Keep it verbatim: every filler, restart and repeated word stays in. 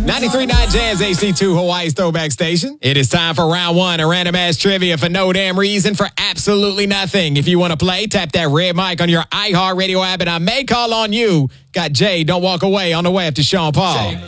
ninety-three point nine Jazz H D two, Hawaii's throwback station. It is time for round one of random ass trivia for no damn reason, for absolutely nothing. If you want to play, tap that red mic on your iHeartRadio app and I may call on you. Got Jay, don't walk away on the way up to Sean Paul.